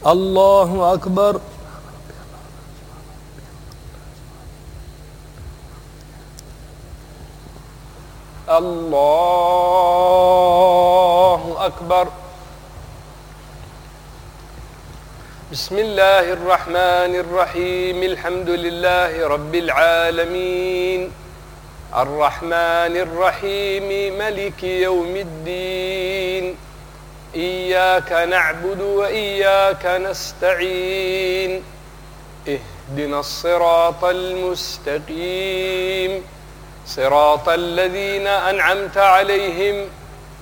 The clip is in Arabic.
الله أكبر. الله أكبر. بسم الله الرحمن الرحيم. الحمد لله رب العالمين، الرحمن الرحيم، ملك يوم الدين، إياك نعبد وإياك نستعين، اهدنا الصراط المستقيم، صراط الذين أنعمت عليهم